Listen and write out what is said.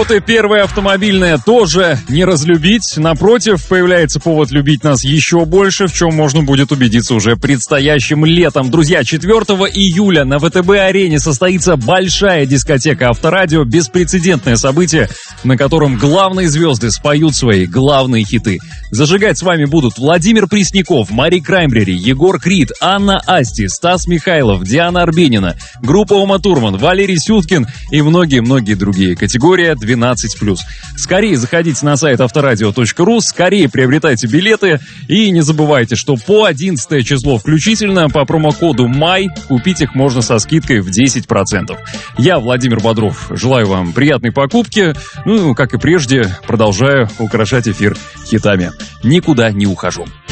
Вот и первое автомобильное тоже не разлюбить. Напротив, появляется повод любить нас еще больше, в чем можно будет убедиться уже предстоящим летом. Друзья, 4 июля на ВТБ-арене состоится большая дискотека Авторадио. Беспрецедентное событие, на котором главные звезды споют свои главные хиты. Зажигать с вами будут Владимир Пресняков, Мари Краймбрери, Егор Крид, Анна Асти, Стас Михайлов, Диана Арбенина, группа Ума Турман, Валерий Сюткин и многие-многие другие. Категория 12+. Скорее заходите на сайт авторадио.ру, скорее приобретайте билеты и не забывайте, что по 11 число включительно по промокоду МАЙ купить их можно со скидкой в 10%. Я, Владимир Бодров, желаю вам приятной покупки. Ну, как и прежде, продолжаю украшать эфир хитами. Никуда не ухожу.